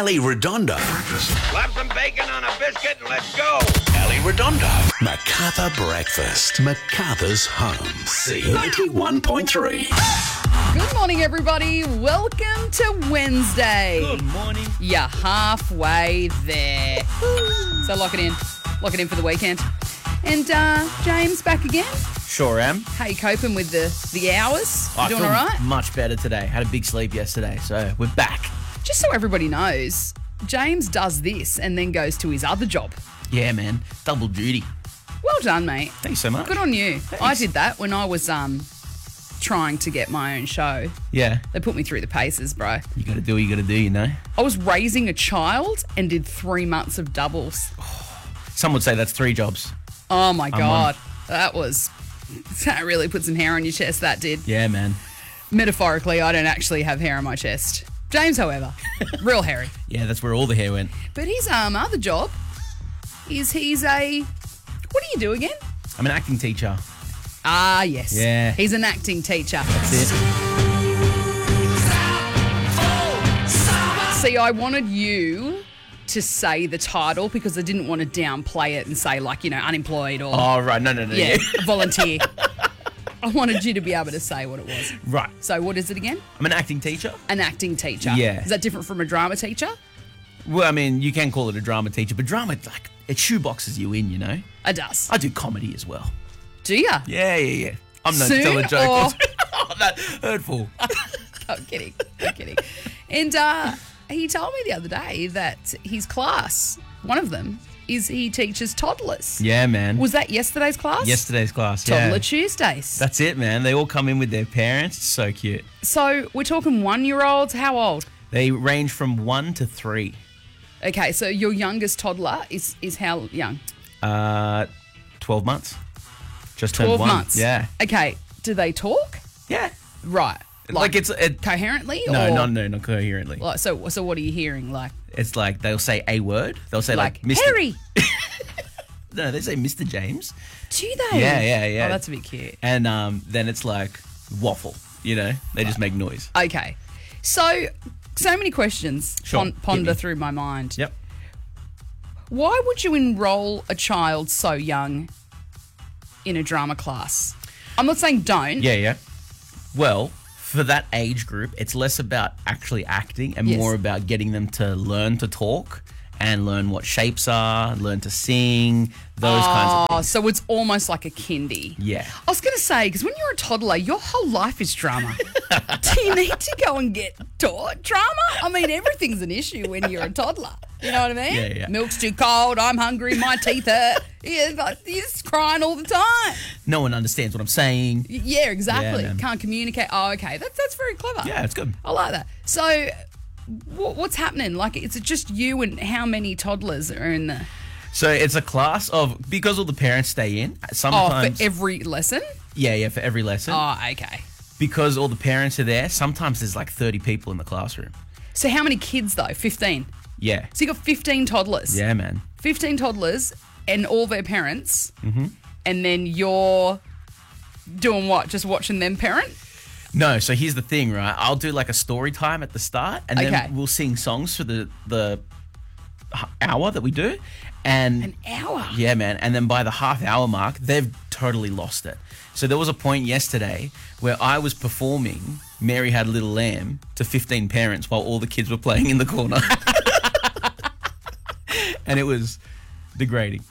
Ali Redondo. Slap some bacon on a biscuit and let's go. Ali Redondo. Macarthur Breakfast. Macarthur's home. C91.3. Good morning, everybody. Welcome to Wednesday. Good morning. You're halfway there. So lock it in. Lock it in for the weekend. And James, back again. Sure am. How you coping with the hours? I Doing feel all right? much better today. Had a big sleep yesterday, so we're back. Just so everybody knows, James does this and then goes to his other job. Yeah, man. Double duty. Well done, mate. Thanks so much. Good on you. Thanks. I did that when I was trying to get my own show. Yeah. They put me through the paces, bro. You got to do what you got to do, you know? I was raising a child and did 3 months of doubles. Some would say that's 3 jobs. Oh my I'm God. That really put some hair on your chest, that did. Yeah, man. Metaphorically, I don't actually have hair on my chest. James, however, real hairy. Yeah, that's where all the hair went. But his other job is he's a... What do you do again? I'm an acting teacher. Ah, yes. Yeah. He's an acting teacher. That's it. See, I wanted you to say the title because I didn't want to downplay it and say, like, unemployed or... Oh, right. No. Yeah, volunteer. I wanted you to be able to say what it was. Right. So what is it again? I'm an acting teacher. An acting teacher. Yeah. Is that different from a drama teacher? Well, I mean, you can call it a drama teacher, but drama, like, it shoeboxes you in, you know? It does. I do comedy as well. Do you? Yeah. I'm known Soon, to tell a joke. or- Oh, that hurtful. I'm kidding. And he told me the other day that his class, one of them, is he teaches toddlers. Yeah, man. Was that yesterday's class? Yesterday's class, Toddler yeah. Tuesdays. That's it, man. They all come in with their parents. It's so cute. So we're talking 1-year-olds. How old? They range from 1 to 3. Okay, so your youngest toddler is how young? 12 months. Just turned 12 1. months. Yeah. Okay, do they talk? Yeah. Right. Like it's coherently? no, or? not coherently. Like, so what are you hearing? Like It's like they'll say a word. They'll say like Mr. Harry. No, they say Mr. James. Do they? Yeah. Oh, that's a bit cute. And then it's like waffle. You know, they just make noise. Okay. So many questions Sure, hit ponder me. through my mind. Yep. Why would you enroll a child so young in a drama class? I'm not saying don't. Yeah. Well, for that age group, it's less about actually acting and Yes. more about getting them to learn to talk and learn what shapes are, learn to sing, those kinds of Oh, things. so it's almost like a kindy. Yeah. I was going to say, because when you're a toddler, your whole life is drama. Do you need to go and get taught drama? I mean, everyth's an issue when you're a toddler. You know what I mean? Yeah. Milk's too cold, I'm hungry, my teeth hurt. Yeah, like, you're just crying all the time. No one understands what I'm saying. Yeah, exactly. Yeah, man. Can't communicate. Oh, okay. That's very clever. Yeah, it's good. I like that. So what's happening? Like, is it just you and how many toddlers are in the... So it's a class of, because all the parents stay in, Oh, sometimes... for every lesson? Yeah, for every lesson. Oh, okay. Because all the parents are there, sometimes there's like 30 people in the classroom. So how many kids, though? 15? Yeah. So you got 15 toddlers. Yeah, man. 15 toddlers and all their parents. Mm-hmm. And then you're doing what? Just watching them parent? No, so here's the thing, right? I'll do like a story time at the start, and Okay. then we'll sing songs for the hour that we do. And An hour? yeah, man. And then by the half-hour mark, they've totally lost it. So there was a point yesterday where I was performing Mary Had a Little Lamb to 15 parents while all the kids were playing in the corner. And it was degrading.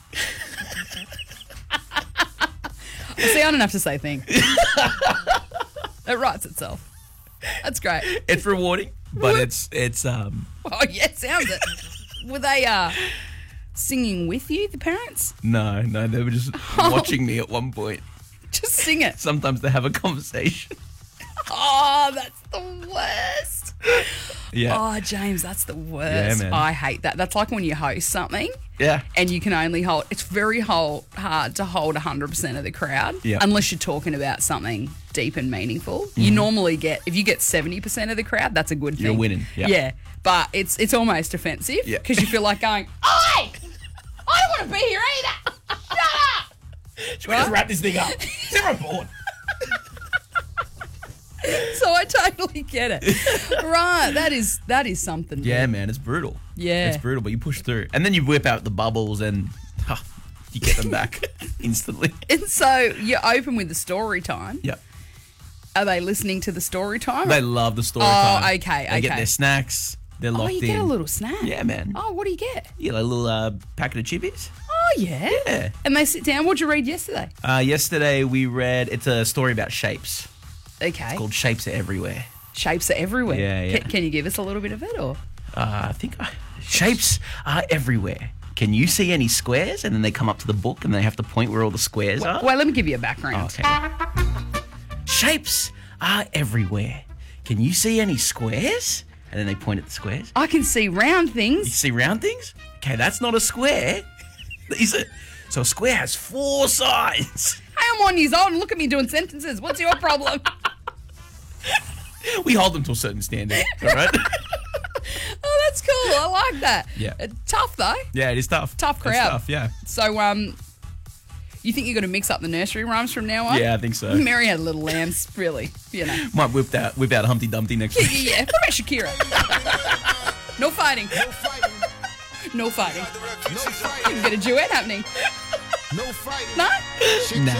See, I don't have to say thing. It writes itself. That's great. It's rewarding, but it's Oh, yeah, sounds it. Were they singing with you, the parents? no, they were just watching me at one point. Just sing it. Sometimes they have a conversation. Oh, that's the worst. Yeah. Oh, James, that's the worst. Yeah, man. I hate that. That's like when you host something Yeah. and you can only hold, it's very hard to hold 100% of the crowd Yeah. unless you're talking about something deep and meaningful. You normally get, if you get 70% of the crowd, that's a good thing. You're winning, yeah. Yeah. But it's almost offensive Yeah. because you feel like going, Oi! I don't want to be here either. Shut up! Should we just wrap this thing up? They're on board. So I totally get it. Right, that is something. Yeah, man, it's brutal. Yeah. It's brutal, but you push through. And then you whip out the bubbles and you get them back instantly. And so you open with the story time. Yep. Are they listening to the story time? They love the story time. Okay, They get okay. their snacks. They're locked in. you get a little snack. Yeah, man. Oh, what do you get? You get a little packet of chippies. Oh, yeah. Yeah. And they sit down. What'd you read yesterday? Yesterday we read, it's a story about shapes. Okay. Called Shapes Are Everywhere. Shapes are everywhere. Yeah, yeah. Can you give us a little bit of it, or? Shapes are everywhere. Can you see any squares? And then they come up to the book and they have to point where all the squares are. Well, let me give you a background. Okay. Shapes are everywhere. Can you see any squares? And then they point at the squares. I can see round You things. see round things? Okay, that's not a square. So a square has 4 sides. Hey, I'm 1 year old and look at me doing sentences. What's your problem? We hold them to a certain standard, all right? Oh, that's cool. I like that. Yeah. Tough, though. Yeah, it is tough. Tough It's crowd. tough, yeah. So, you think you're going to mix up the nursery rhymes from now on? Yeah, I think so. Mary had little lambs, really, Might whip out Humpty Dumpty next week. Yeah, what about Shakira? No fighting. No fighting. No You fighting. can get a duet happening. No fighting. No? Shakira.